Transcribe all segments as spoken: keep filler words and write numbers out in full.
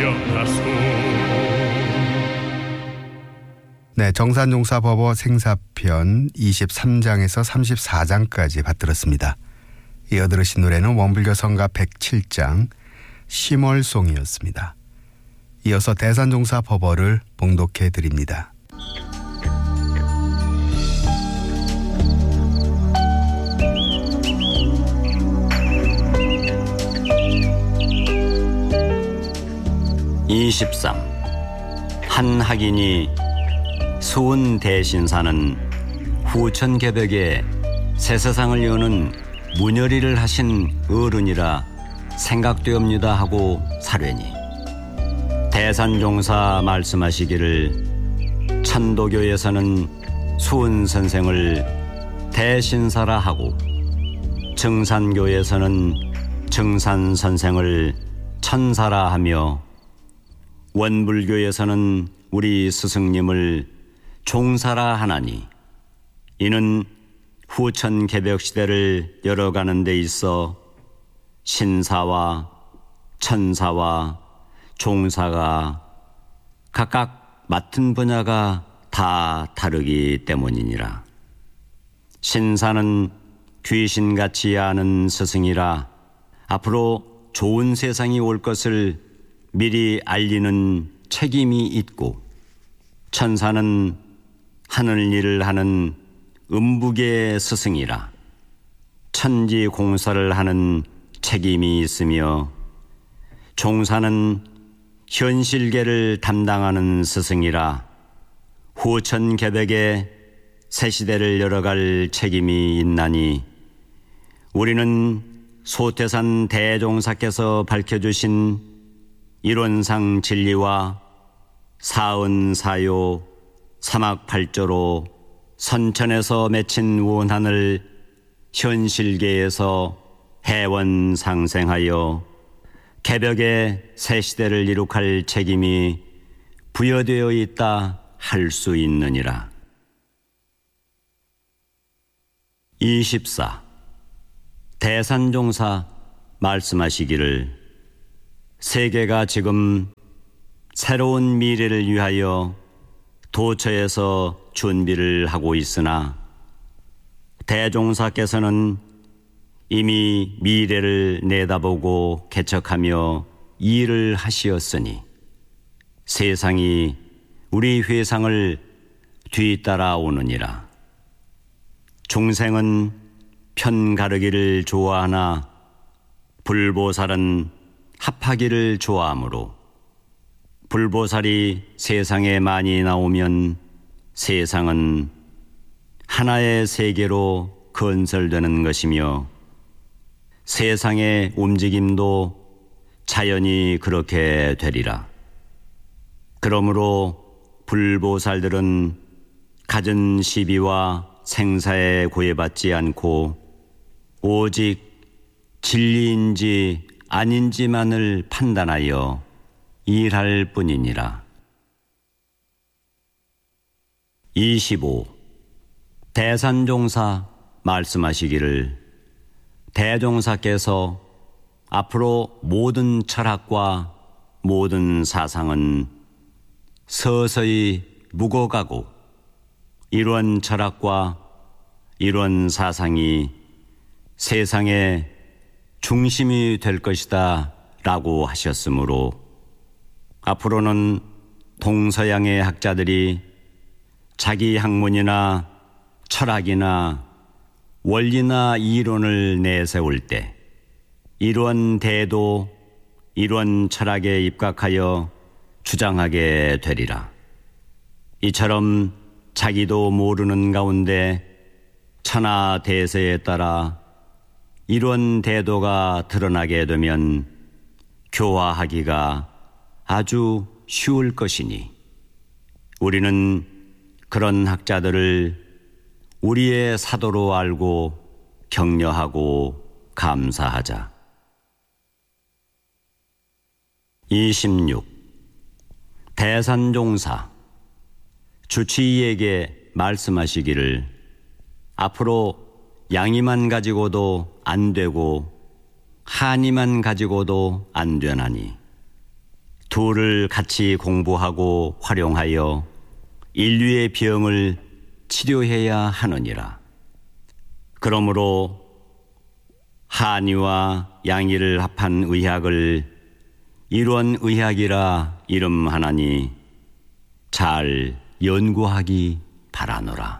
일어나소. 네, 정산종사법어 생사편 이십삼 장에서 삼십사 장까지 받들었습니다. 이어 들으신 노래는 원불교 성가 백칠 장 심월송이었습니다. 이어서 대산종사법어를 봉독해 드립니다. 이십삼. 한 학인이 수은 대신사는 후천개벽에 새세상을 여는 문열이를 하신 어른이라 생각되옵니다 하고 사뢰니, 대산종사 말씀하시기를 천도교에서는 수은 선생을 대신사라 하고 정산교에서는 정산 선생을 천사라 하며 원불교에서는 우리 스승님을 종사라 하나니, 이는 후천 개벽 시대를 열어가는 데 있어 신사와 천사와 종사가 각각 맡은 분야가 다 다르기 때문이니라. 신사는 귀신같이 아는 스승이라 앞으로 좋은 세상이 올 것을 미리 알리는 책임이 있고, 천사는 하늘 일을 하는 음북의 스승이라 천지 공사를 하는 책임이 있으며, 종사는 현실계를 담당하는 스승이라 후천개벽에 새 시대를 열어갈 책임이 있나니, 우리는 소태산 대종사께서 밝혀주신 일원상 진리와 사은사요 삼학팔조로 선천에서 맺힌 원한을 현실계에서 해원상생하여 개벽의 새 시대를 이룩할 책임이 부여되어 있다 할 수 있느니라. 이십사. 대산종사 말씀하시기를 세계가 지금 새로운 미래를 위하여 도처에서 준비를 하고 있으나, 대종사께서는 이미 미래를 내다보고 개척하며 일을 하시었으니 세상이 우리 회상을 뒤따라오느니라. 중생은 편가르기를 좋아하나 불보살은 합하기를 좋아하므로, 불보살이 세상에 많이 나오면 세상은 하나의 세계로 건설되는 것이며, 세상의 움직임도 자연히 그렇게 되리라. 그러므로 불보살들은 갖은 시비와 생사에 구애받지 않고 오직 진리인지 아닌지만을 판단하여 일할 뿐이니라. 이십오. 대산종사 말씀하시기를 대종사께서 앞으로 모든 철학과 모든 사상은 서서히 묵어가고 이런 철학과 이런 사상이 세상의 중심이 될 것이다 라고 하셨으므로, 앞으로는 동서양의 학자들이 자기 학문이나 철학이나 원리나 이론을 내세울 때 이런 대도, 이런 철학에 입각하여 주장하게 되리라. 이처럼 자기도 모르는 가운데 천하 대세에 따라 이런 대도가 드러나게 되면 교화하기가 아주 쉬울 것이니, 우리는 그런 학자들을 우리의 사도로 알고 격려하고 감사하자. 이십육. 대산종사 주치의에게 말씀하시기를 앞으로 양이만 가지고도 안 되고 한이만 가지고도 안 되나니, 둘을 같이 공부하고 활용하여 인류의 병을 치료해야 하느니라. 그러므로 한의와 양의를 합한 의학을 일원의학이라 이름하나니 잘 연구하기 바라노라.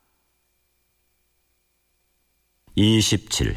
이십칠.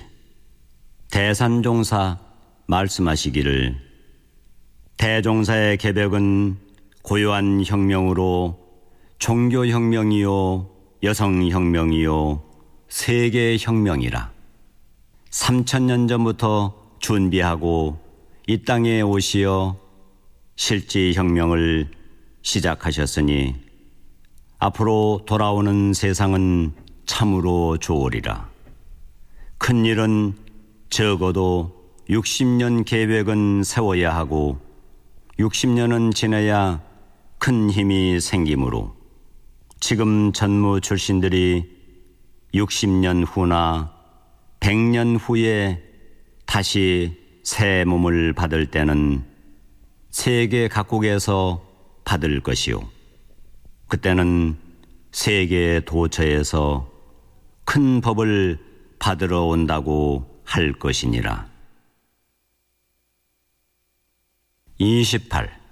대산종사 말씀하시기를 대종사의 개벽은 고요한 혁명으로 종교혁명이요 여성혁명이요 세계혁명이라. 삼천 년 전부터 준비하고 이 땅에 오시어 실지혁명을 시작하셨으니 앞으로 돌아오는 세상은 참으로 좋으리라. 큰 일은 적어도 육십 년 계획은 세워야 하고 육십 년은 지나야 큰 힘이 생기므로 지금 전무 출신들이 육십 년 후나 백 년 후에 다시 새 몸을 받을 때는 세계 각국에서 받을 것이요 그때는 세계 도처에서 큰 법을 받으러 온다고 할 것이니라. 이십팔.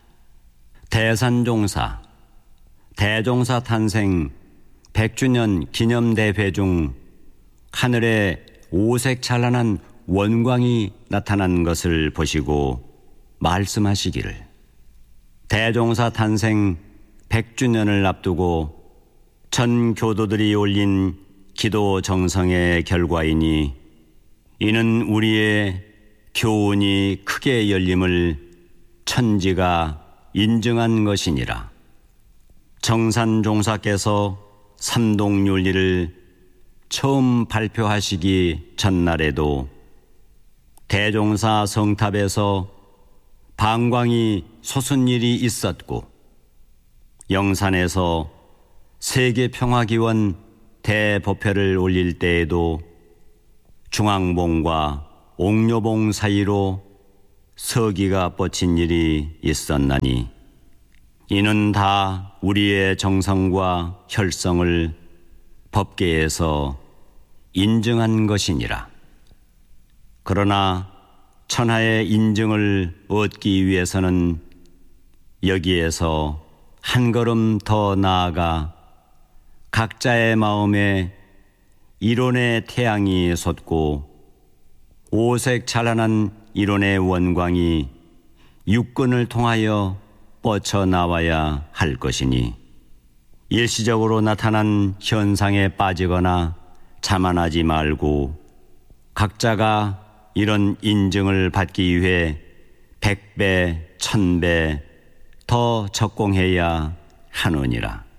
대산종사 대종사 탄생 백 주년 기념대회 중 하늘에 오색 찬란한 원광이 나타난 것을 보시고 말씀하시기를 대종사 탄생 백 주년을 앞두고 전 교도들이 올린 기도 정성의 결과이니 이는 우리의 교훈이 크게 열림을 천지가 인증한 것이니라. 정산종사께서 삼동윤리를 처음 발표하시기 전날에도 대종사 성탑에서 방광이 솟은 일이 있었고 영산에서 세계평화기원 대법회를 올릴 때에도 중앙봉과 옥녀봉 사이로 서기가 뻗친 일이 있었나니 이는 다 우리의 정성과 혈성을 법계에서 인증한 것이니라. 그러나 천하의 인증을 얻기 위해서는 여기에서 한 걸음 더 나아가 각자의 마음에 이론의 태양이 솟고 오색 찬란한 이론의 원광이 육근을 통하여 뻗쳐나와야 할 것이니 일시적으로 나타난 현상에 빠지거나 자만하지 말고 각자가 이런 인증을 받기 위해 백배, 천배 더 적공해야 하느니라.